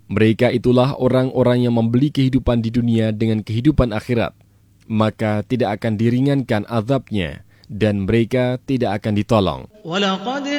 Mereka itulah orang-orang yang membeli kehidupan di dunia dengan kehidupan akhirat. Maka tidak akan diringankan azabnya dan mereka tidak akan ditolong.